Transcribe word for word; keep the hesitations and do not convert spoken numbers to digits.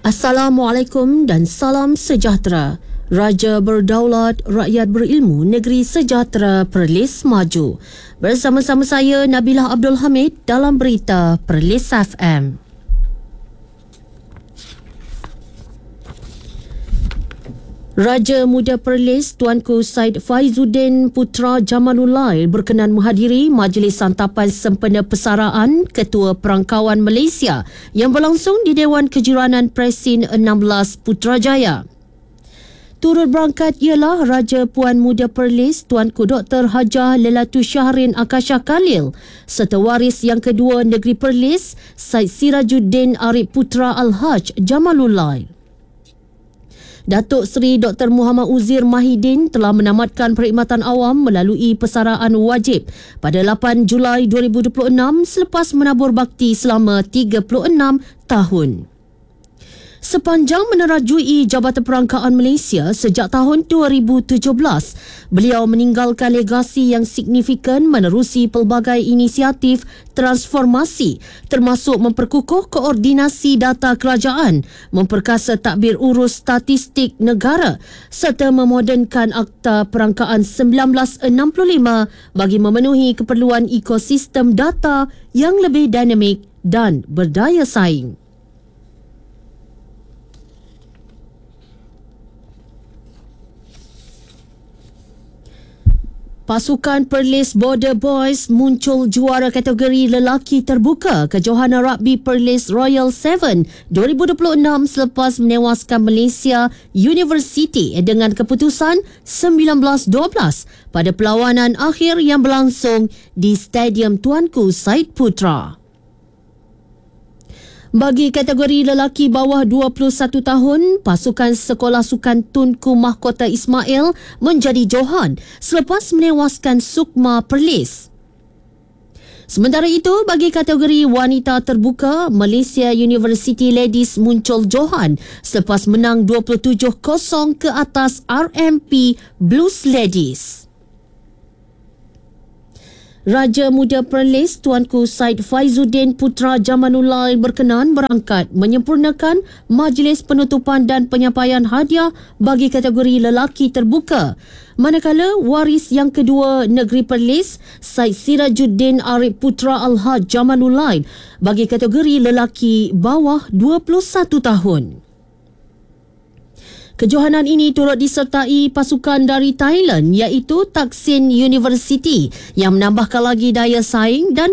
Assalamualaikum dan salam sejahtera. Raja berdaulat, rakyat berilmu, negeri sejahtera, Perlis maju. Bersama-sama saya Nabilah Abdul Hamid dalam berita Perlis F M. Raja Muda Perlis Tuanku Said Faizuddin Putra Jamalulail berkenan menghadiri Majlis Santapan Sempena Pesaraan Ketua Perangkawan Malaysia yang berlangsung di Dewan Kejuruanan Presin enam belas Putrajaya. Turut berangkat ialah Raja Puan Muda Perlis Tuanku Doktor Hajah Lelatu Syahrin Akasha Khalil serta waris yang kedua Negeri Perlis Said Sirajuddin Arif Putra Al-Haj Jamalulail. Datuk Seri Doktor Muhammad Uzir Mahidin telah menamatkan perkhidmatan awam melalui pesaraan wajib pada lapan Julai dua ribu dua puluh enam selepas menabur bakti selama tiga puluh enam tahun. Sepanjang menerajui Jabatan Perangkaan Malaysia sejak tahun dua ribu tujuh belas, beliau meninggalkan legasi yang signifikan menerusi pelbagai inisiatif transformasi termasuk memperkukuh koordinasi data kerajaan, memperkasa tadbir urus statistik negara serta memodernkan Akta Perangkaan seribu sembilan ratus enam puluh lima bagi memenuhi keperluan ekosistem data yang lebih dinamik dan berdaya saing. Pasukan Perlis Border Boys muncul juara kategori lelaki terbuka Kejohanan Rugby Perlis Royal tujuh dua ribu dua puluh enam selepas menewaskan Malaysia University dengan keputusan sembilan belas dua belas pada perlawanan akhir yang berlangsung di Stadium Tuanku Said Putra. Bagi kategori lelaki bawah dua puluh satu tahun, pasukan Sekolah Sukan Tunku Mahkota Ismail menjadi Johan selepas menewaskan Sukma Perlis. Sementara itu, bagi kategori wanita terbuka, Malaysia University Ladies muncul Johan selepas menang dua puluh tujuh kosong ke atas R M P Blues Ladies. Raja Muda Perlis Tuanku Said Faizuddin Putra Jamalulail berkenan berangkat menyempurnakan majlis penutupan dan penyampaian hadiah bagi kategori lelaki terbuka. Manakala waris yang kedua Negeri Perlis Said Sirajuddin Arif Putra Al-Haj Jamalulail bagi kategori lelaki bawah dua puluh satu tahun. Kejohanan ini turut disertai pasukan dari Thailand iaitu Taksin University yang menambahkan lagi daya saing dan